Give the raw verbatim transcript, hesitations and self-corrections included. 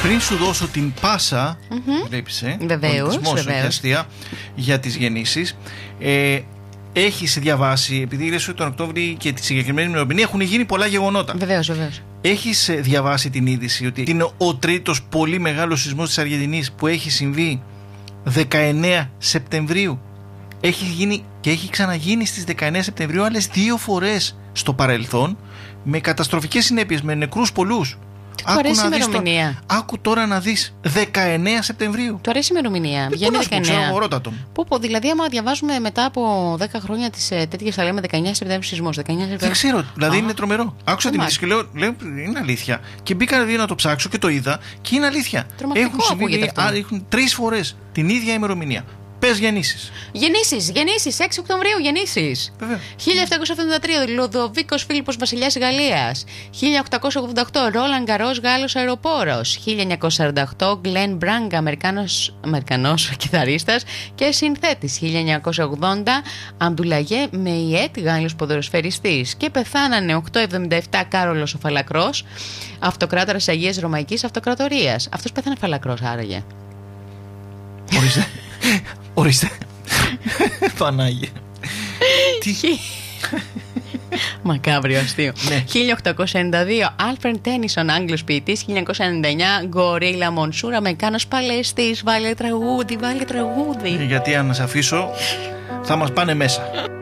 Πριν σου δώσω την πάσα, mm-hmm. βλέπεις, ε, βεβαίως, βεβαίως. Αστεία, για τις γεννήσεις, ε, έχεις διαβάσει, επειδή λες ότι τον Οκτώβρη και τη συγκεκριμένη ημερομηνία έχουν γίνει πολλά γεγονότα. Βεβαίως, βεβαίως. Έχεις διαβάσει την είδηση ότι είναι ο τρίτος πολύ μεγάλος σεισμός της Αργεντινής που έχει συμβεί δεκαεννέα Σεπτεμβρίου. Έχει γίνει και έχει ξαναγίνει στις δεκαεννέα Σεπτεμβρίου άλλες δύο φορές στο παρελθόν, με καταστροφικές συνέπειες, με νεκρούς πολλούς. Του αρέσει η ημερομηνία. Το... Άκου τώρα να δεις. δεκαεννέα Σεπτεμβρίου. Του αρέσει η ημερομηνία. Βγαίνει δεκαεννέα. Πού, πού, δηλαδή, άμα διαβάζουμε μετά από δέκα χρόνια τις ε, τέτοιες, θα λέμε δεκαεννέα Σεπτεμβρίου σεισμός. Δεν ξέρω. Δηλαδή, ah. είναι τρομερό. Άκουσα την είδηση και λέω, λέω, είναι αλήθεια. Και μπήκα δηλαδή να το ψάξω και το είδα και είναι αλήθεια. Έχουν συμβεί. Έχουν τρεις φορές την ίδια ημερομηνία. Πες γεννήσεις. Γεννήσεις, γεννήσεις, έξι Οκτωβρίου γεννήσεις. χίλια επτακόσια εβδομήντα τρία Λουδοβίκος Φίλιππος βασιλιάς Γαλλίας. χίλια οκτακόσια ογδόντα οκτώ Ρόλαν Γκαρός Γάλλος αεροπόρος. χίλια εννιακόσια σαράντα οκτώ Γκλεν Μπράγκα Αμερικάνος, Αμερικανός κιθαρίστας και συνθέτης. χίλια εννιακόσια ογδόντα Αμπτουλαγέ Μεϊέτ Γάλλος ποδοσφαιριστής. Και πεθάνανε οκτακόσια εβδομήντα επτά Κάρολος ο Φαλακρός, αυτοκράτορας Αγίας Ρωμαϊκής Αυτοκρατορίας. Αυτός πέθανε φαλακρός άραγε. Ορίστε. Ορίστε. Πανάγια. Τι. Μακάβριο αστείο. Ναι. χίλια οκτακόσια ενενήντα δύο Άλφρεντ Τένισον, Άγγλος ποιητής. χίλια εννιακόσια ενενήντα εννιά Γκορίλα Μονσούρ, Αμερικάνος παλαιστής. Βάλε τραγούδι, βάλε τραγούδι. Γιατί αν σε αφήσω θα μας πάνε μέσα.